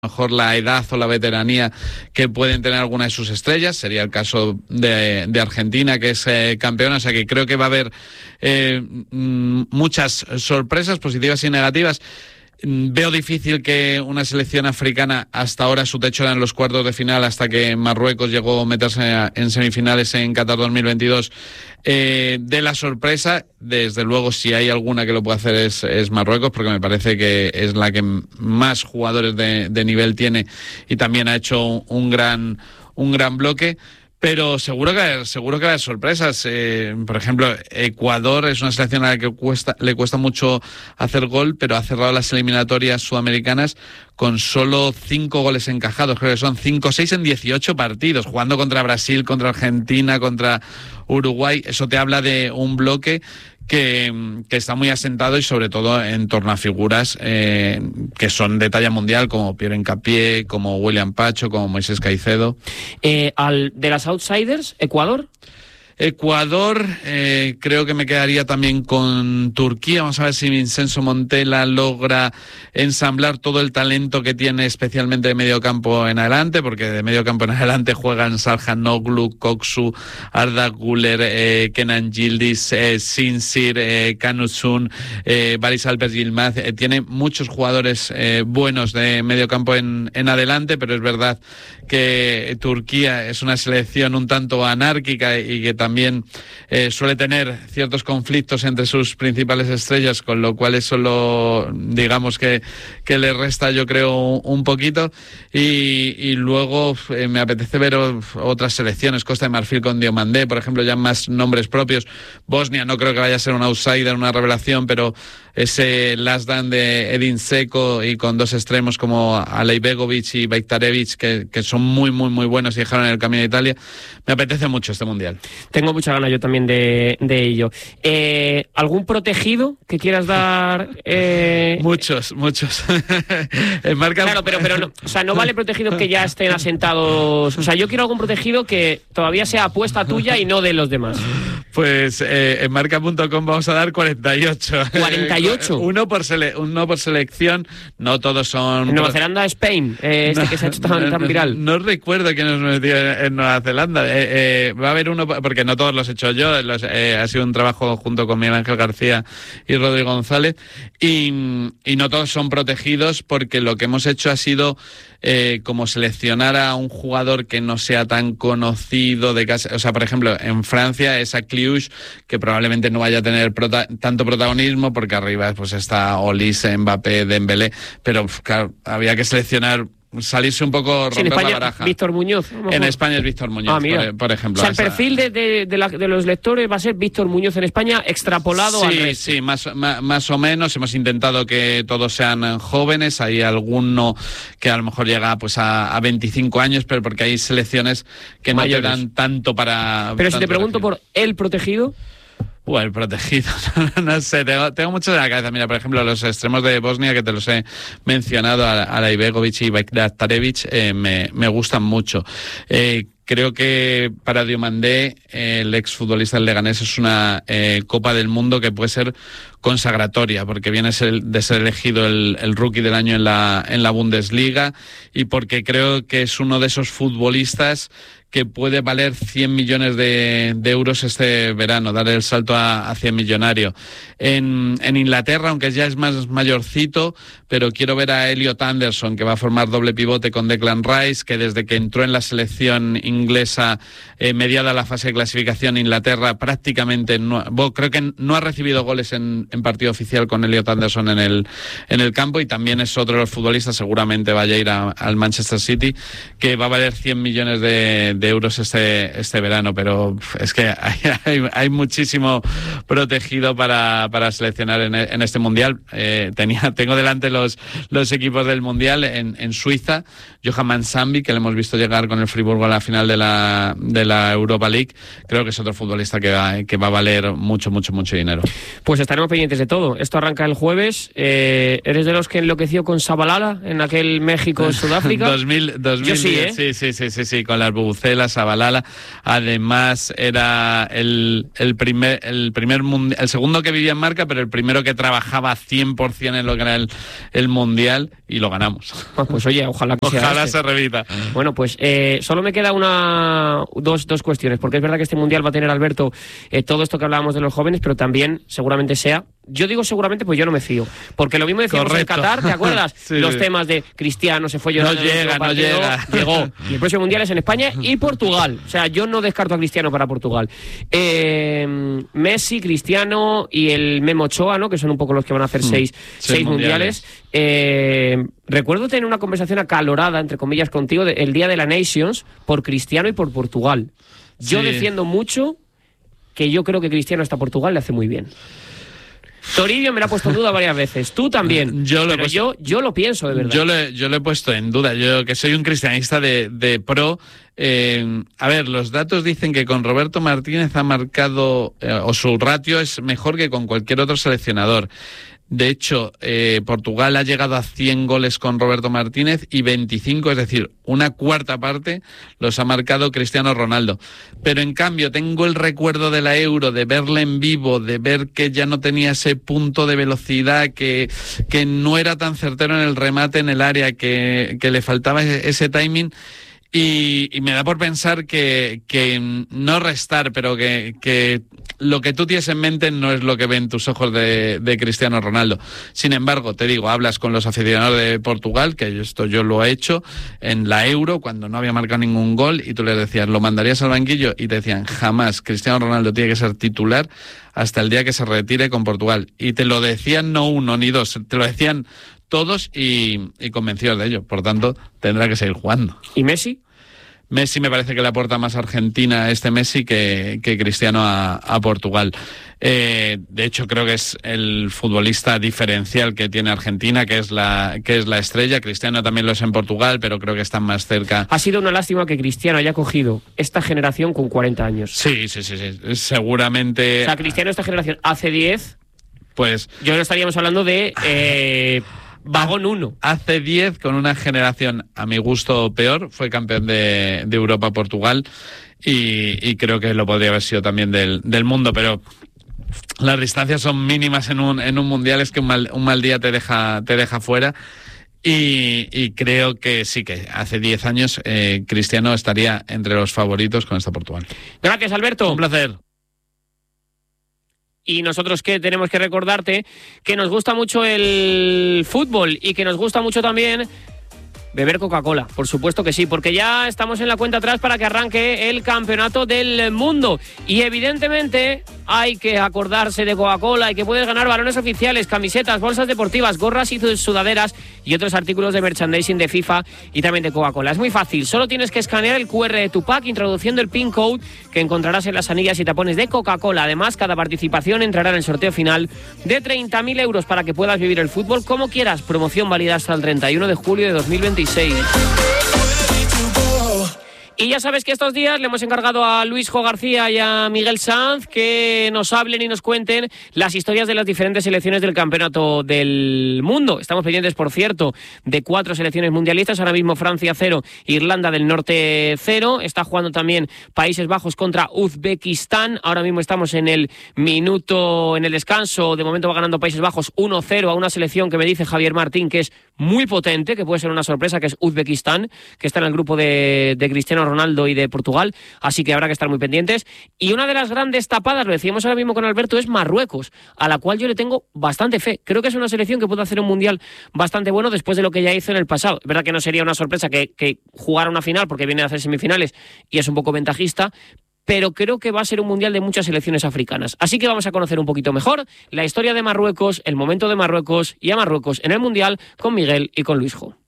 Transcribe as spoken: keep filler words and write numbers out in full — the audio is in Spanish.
mejor la edad o la veteranía que pueden tener alguna de sus estrellas. Sería el caso de, de Argentina, que es eh, campeona, o sea que creo que va a haber eh, muchas sorpresas positivas y negativas. Veo difícil que una selección africana, hasta ahora su techo era en los cuartos de final, hasta que Marruecos llegó a meterse en semifinales en Qatar dos mil veintidós, eh, de la sorpresa. Desde luego, si hay alguna que lo puede hacer es, es Marruecos, porque me parece que es la que más jugadores de, de nivel tiene y también ha hecho un gran, un gran bloque. Pero seguro que seguro que hay sorpresas. Eh, por ejemplo, Ecuador es una selección a la que cuesta, le cuesta mucho hacer gol, pero ha cerrado las eliminatorias sudamericanas con solo cinco goles encajados. Creo que son cinco o seis en dieciocho partidos, jugando contra Brasil, contra Argentina, contra Uruguay. Eso te habla de un bloque que, que está muy asentado y sobre todo en torno a figuras eh, que son de talla mundial, como Pierre Hincapié, como William Pacho, como Moisés Caicedo. Eh, al, de las outsiders, Ecuador. Ecuador, eh, creo que me quedaría también con Turquía. Vamos a ver si Vincenzo Montella logra ensamblar todo el talento que tiene, especialmente de medio campo en adelante, porque de medio campo en adelante juegan Çalhanoğlu, Koksu, Arda Güler, eh, Kenan Yildiz, eh, Sinsir, eh, Kanusun, eh, Baris Alper Yilmaz. Eh, tiene muchos jugadores eh, buenos de medio campo en, en adelante, pero es verdad que Turquía es una selección un tanto anárquica y que también eh, suele tener ciertos conflictos entre sus principales estrellas, con lo cual eso lo, digamos que, que le resta, yo creo, un poquito. Y, y luego eh, me apetece ver otras selecciones, Costa de Marfil con Diomandé, por ejemplo, ya más nombres propios. Bosnia no creo que vaya a ser un outsider, una revelación, pero ese last dance de Edin Dzeko y con dos extremos como Alejbegovic y Bajtarevic, que, que son muy, muy, muy buenos y dejaron en el camino de Italia. Me apetece mucho este Mundial. Tengo mucha ganas yo también de, de ello. Eh, ¿Algún protegido que quieras dar? Eh... Muchos, muchos. Marca... Claro, pero, pero no, o sea, no vale protegidos que ya estén asentados. O sea, yo quiero algún protegido que todavía sea apuesta tuya y no de los demás. Pues eh, en marca punto com vamos a dar cuarenta y ocho. ¿cuarenta y ocho? Uno por, sele- uno por selección, no todos son... En Nueva Zelanda, Spain, eh, este no, que se ha hecho tan, no, tan viral. No, no recuerdo quién nos metió en, en Nueva Zelanda. Eh, eh, va a haber uno, porque no todos los he hecho yo, los, eh, ha sido un trabajo junto con Miguel Ángel García y Rodrigo González, y, y no todos son protegidos, porque lo que hemos hecho ha sido eh, como seleccionar a un jugador que no sea tan conocido de casa. O sea, por ejemplo, en Francia es a Cluj, que probablemente no vaya a tener prota- tanto protagonismo, porque arriba pues está Olise, Mbappé, Dembélé, pero claro, había que seleccionar, salirse un poco, romper sí, en España, la baraja. Víctor Muñoz. En España es Víctor Muñoz, ah, por, por ejemplo. O sea, el perfil de, de, de, la, de los lectores va a ser Víctor Muñoz en España, extrapolado sí, al resto. Sí, sí, más, más, más o menos. Hemos intentado que todos sean jóvenes. Hay alguno que a lo mejor llega pues a, a veinticinco años, pero porque hay selecciones que no te dan tanto para... Pero si te pregunto por el protegido... Bueno, el protegido, no, no sé, tengo, tengo mucho de la cabeza. Mira, por ejemplo, los extremos de Bosnia, que te los he mencionado, Alejbegovic y Bajtarevic, eh, me, me gustan mucho. Eh, Creo que para Diomandé, eh, el exfutbolista del Leganés, es una eh, Copa del Mundo que puede ser consagratoria, porque viene de ser elegido el, el rookie del año en la, en la Bundesliga, y porque creo que es uno de esos futbolistas que puede valer cien millones de, de euros este verano, dar el salto a, a cien millonario. En, en Inglaterra, aunque ya es más mayorcito, pero quiero ver a Elliot Anderson, que va a formar doble pivote con Declan Rice, que desde que entró en la selección inglesa, eh, mediada la fase de clasificación, Inglaterra prácticamente no, bueno, creo que no ha recibido goles en, en partido oficial con Elliot Anderson en el, en el campo, y también es otro de los futbolistas, seguramente vaya a ir a, al Manchester City, que va a valer cien millones de de euros este este verano, pero es que hay, hay, hay muchísimo protegido para, para seleccionar en, en este Mundial. Eh, tenía tengo delante los los equipos del Mundial. En, en Suiza, Johan Mansambi, que le hemos visto llegar con el Friburgo a la final de la de la Europa League, creo que es otro futbolista que va, que va a valer mucho, mucho, mucho dinero. Pues estaremos pendientes pendientes de todo. Esto arranca el jueves. Eh, ¿Eres de los que enloqueció con Sabalala en aquel México-Sudáfrica? dos mil, dos mil, Yo sí, ¿eh? Sí, sí, sí, sí, sí, con las bubucelas, Sabalala. Además, era el, el primer, el primer mundi- el segundo que vivía en marca, pero el primero que trabajaba cien por ciento en lo que era el, el mundial, y lo ganamos. Pues, pues oye, ojalá que sea Ojalá este. se repita. Bueno, pues eh, solo me queda una dos, dos cuestiones, porque es verdad que este mundial va a tener, Alberto, eh, todo esto que hablábamos de los jóvenes, pero también seguramente sea, yo digo seguramente, pues yo no me fío, porque lo mismo decíamos Correcto. en Qatar, ¿te acuerdas? Sí. Los temas de Cristiano se fue llorando, No llega, no llega. llegó, y el próximo mundial es en España y Portugal, o sea, yo no descarto a Cristiano para Portugal. Eh, Messi, Cristiano y el Memo Ochoa, ¿no? Que son un poco los que van a hacer seis, Seis seis mundiales. mundiales. Eh, recuerdo tener una conversación acalorada, entre comillas, contigo de, el día de la Nations por Cristiano y por Portugal. Yo Sí. defiendo mucho que yo creo que Cristiano hasta Portugal le hace muy bien. Toribio me lo ha puesto en duda varias veces. Tú también. Yo lo he pero puesto- yo, yo lo pienso, de verdad. Yo lo, he- yo lo he puesto en duda. Yo que soy un cristianista de, de pro. Eh, a ver, los datos dicen que con Roberto Martínez ha marcado, eh, o su ratio es mejor que con cualquier otro seleccionador. De hecho, eh, Portugal ha llegado a cien goles con Roberto Martínez y veinticinco, es decir, una cuarta parte los ha marcado Cristiano Ronaldo. Pero en cambio tengo el recuerdo de la Euro, de verle en vivo, de ver que ya no tenía ese punto de velocidad, que, que no era tan certero en el remate en el área, que, que le faltaba ese, ese timing. Y, y me da por pensar que, que no restar, pero que, que lo que tú tienes en mente no es lo que ven tus ojos de, de Cristiano Ronaldo. Sin embargo, te digo, hablas con los aficionados de Portugal, que esto yo lo he hecho en la Euro, cuando no había marcado ningún gol, y tú les decías, ¿lo mandarías al banquillo? Y te decían, jamás, Cristiano Ronaldo tiene que ser titular hasta el día que se retire con Portugal. Y te lo decían no uno ni dos, te lo decían todos y, y convencidos de ello. Por tanto, tendrá que seguir jugando. ¿Y Messi? Messi me parece que le aporta más a Argentina este Messi que, que Cristiano a, a Portugal. Eh, de hecho, creo que es el futbolista diferencial que tiene Argentina, que es la que es la estrella. Cristiano también lo es en Portugal, pero creo que están más cerca. Ha sido una lástima que Cristiano haya cogido esta generación con cuarenta años. Sí, sí, sí, sí. Seguramente. O sea, Cristiano esta generación hace diez, Pues yo no estaríamos hablando de eh, vagón uno. hace diez, con una generación a mi gusto peor, fue campeón de, de Europa Portugal y, y creo que lo podría haber sido también del, del mundo, pero las distancias son mínimas en un, en un mundial, es que un mal, un mal día te deja, te deja fuera. Y, y creo que sí, que hace diez años eh, Cristiano estaría entre los favoritos con esta Portugal. Gracias, Alberto. Un placer. Y nosotros que tenemos que recordarte que nos gusta mucho el fútbol y que nos gusta mucho también beber Coca-Cola, por supuesto que sí, porque ya estamos en la cuenta atrás para que arranque el campeonato del mundo. Y evidentemente hay que acordarse de Coca-Cola y que puedes ganar balones oficiales, camisetas, bolsas deportivas, gorras y sudaderas y otros artículos de merchandising de FIFA y también de Coca-Cola. Es muy fácil, solo tienes que escanear el cu erre de tu pack introduciendo el pin code que encontrarás en las anillas y tapones de Coca-Cola. Además, cada participación entrará en el sorteo final de treinta mil euros para que puedas vivir el fútbol como quieras. Promoción válida hasta el treinta y uno de julio de dos mil veintiséis. Y ya sabes que estos días le hemos encargado a Luisjo García y a Miguel Sanz que nos hablen y nos cuenten las historias de las diferentes selecciones del campeonato del mundo. Estamos pendientes, por cierto, de cuatro selecciones mundialistas. Ahora mismo Francia cero, Irlanda del Norte cero. Está jugando también Países Bajos contra Uzbekistán. Ahora mismo estamos en el minuto, en el descanso. De momento va ganando Países Bajos uno cero a una selección que me dice Javier Martín que es muy potente, que puede ser una sorpresa, que es Uzbekistán, que está en el grupo de, de Cristiano Ronaldo y de Portugal, así que habrá que estar muy pendientes. Y una de las grandes tapadas, lo decíamos ahora mismo con Alberto, es Marruecos, a la cual yo le tengo bastante fe. Creo que es una selección que puede hacer un mundial bastante bueno después de lo que ya hizo en el pasado. Es verdad que no sería una sorpresa que, que jugara una final, porque viene a hacer semifinales y es un poco ventajista, pero creo que va a ser un mundial de muchas selecciones africanas. Así que vamos a conocer un poquito mejor la historia de Marruecos, el momento de Marruecos y a Marruecos en el mundial con Miguel y con Luisjo.